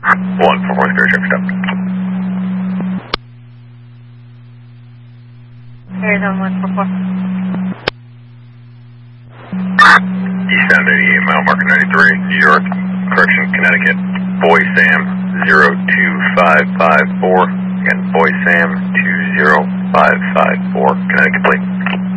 144 Square Traffic Stop. Arizona 144. Eastbound 88, mile marker 93, New York, correction, Connecticut. Boy Sam 02554. Again, Boy Sam 20554, Connecticut, please.